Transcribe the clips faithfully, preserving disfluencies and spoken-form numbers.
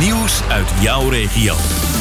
Nieuws uit jouw regio.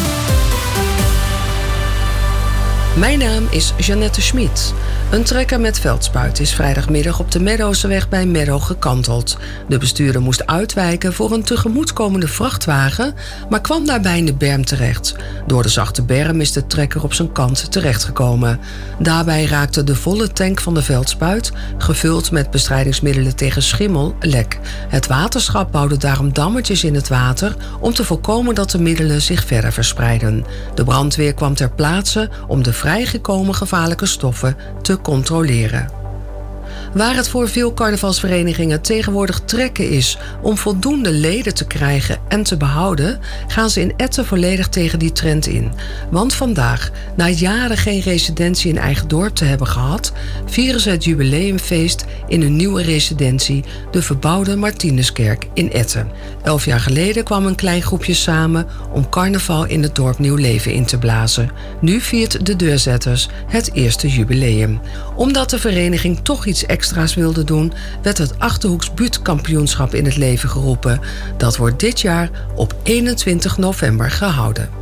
Mijn naam is Jeannette Schmid. Een trekker met veldspuit is vrijdagmiddag op de Meadowseweg bij Meadow gekanteld. De bestuurder moest uitwijken voor een tegemoetkomende vrachtwagen, maar kwam daarbij in de berm terecht. Door de zachte berm is de trekker op zijn kant terechtgekomen. Daarbij raakte de volle tank van de veldspuit, gevuld met bestrijdingsmiddelen tegen schimmel, lek. Het waterschap bouwde daarom dammetjes in het water om te voorkomen dat de middelen zich verder verspreiden. De brandweer kwam ter plaatse om de vrijgekomen gevaarlijke stoffen te controleren. Waar het voor veel carnavalsverenigingen tegenwoordig trekken is om voldoende leden te krijgen en te behouden, gaan ze in Etten volledig tegen die trend in. Want vandaag, na jaren geen residentie in eigen dorp te hebben gehad, vieren ze het jubileumfeest in een nieuwe residentie, de verbouwde Martinuskerk in Etten. Elf jaar geleden kwam een klein groepje samen om carnaval in het dorp nieuw leven in te blazen. Nu viert de Deurzetters het eerste jubileum. Omdat de vereniging toch iets extra's wilde doen, werd het Achterhoeks Buurtkampioenschap in het leven geroepen. Dat wordt dit jaar op eenentwintig november gehouden.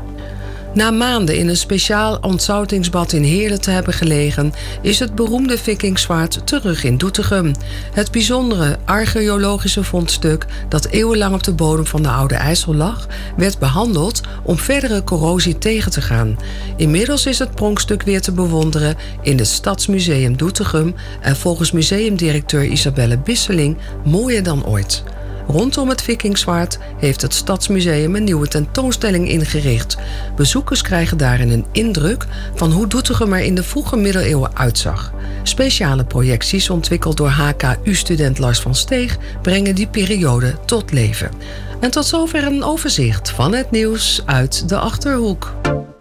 Na maanden in een speciaal ontzoutingsbad in Heerlen te hebben gelegen, is het beroemde Vikingzwaard terug in Doetinchem. Het bijzondere archeologische vondstuk dat eeuwenlang op de bodem van de Oude IJssel lag, werd behandeld om verdere corrosie tegen te gaan. Inmiddels is het pronkstuk weer te bewonderen in het Stadsmuseum Doetinchem en volgens museumdirecteur Isabelle Bisseling mooier dan ooit. Rondom het Vikingzwaard heeft het Stadsmuseum een nieuwe tentoonstelling ingericht. Bezoekers krijgen daarin een indruk van hoe Doetinchem er in de vroege middeleeuwen uitzag. Speciale projecties, ontwikkeld door H K U-student Lars van Steeg, brengen die periode tot leven. En tot zover een overzicht van het nieuws uit de Achterhoek.